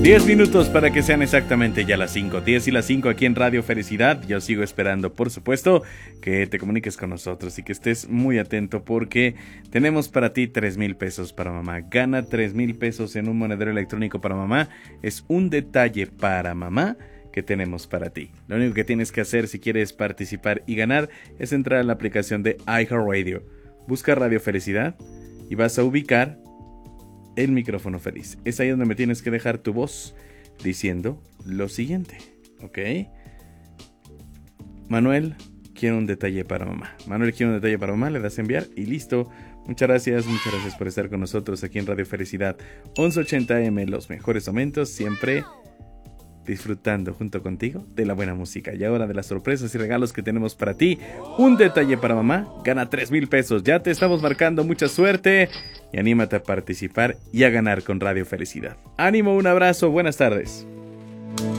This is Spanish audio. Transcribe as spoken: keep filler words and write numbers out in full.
diez minutos para que sean exactamente ya las cinco. diez y las cinco aquí en Radio Felicidad. Yo sigo esperando, por supuesto, que te comuniques con nosotros y que estés muy atento porque tenemos para ti tres mil pesos para mamá. Gana tres mil pesos en un monedero electrónico para mamá. Es un detalle para mamá que tenemos para ti. Lo único que tienes que hacer si quieres participar y ganar es entrar a la aplicación de iHeartRadio. Busca Radio Felicidad y vas a ubicar el micrófono feliz. Es ahí donde me tienes que dejar tu voz diciendo lo siguiente, ¿ok? Manuel, quiero un detalle para mamá. Manuel, quiero un detalle para mamá, le das a enviar y listo. Muchas gracias, muchas gracias por estar con nosotros aquí en Radio Felicidad once ochenta A M, los mejores momentos, siempre disfrutando junto contigo de la buena música. Y ahora de las sorpresas y regalos que tenemos para ti. Un detalle para mamá, gana tres mil pesos. Ya te estamos marcando, mucha suerte y anímate a participar y a ganar con Radio Felicidad. Ánimo, un abrazo, buenas tardes.